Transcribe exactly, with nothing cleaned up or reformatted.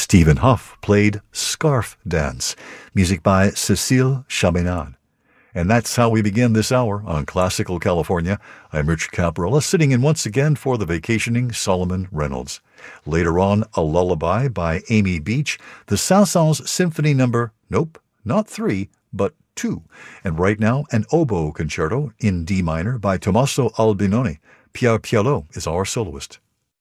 Stephen Huff played Scarf Dance, music by Cecile Chaminade. And that's how we begin this hour on Classical California. I'm Richard Caparella, sitting in once again for the vacationing Solomon Reynolds. Later on, a lullaby by Amy Beach, the Saint-Saëns Symphony number, nope, not three, but two. And right now, an oboe concerto in D minor by Tommaso Albinoni. Pierre Pialot is our soloist.